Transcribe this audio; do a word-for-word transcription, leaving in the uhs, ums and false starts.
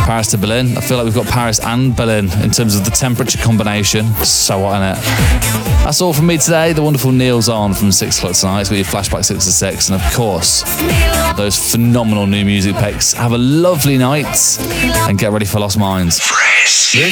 Paris to Berlin. I feel like we've got Paris and Berlin in terms of the temperature combination. So hot in it. That's all from me today. The wonderful Neil's on from six o'clock tonight. It's got your flashback six to six. And of course, those phenomenal new music picks. Have a lovely night and get ready for Lost Minds. Fresh.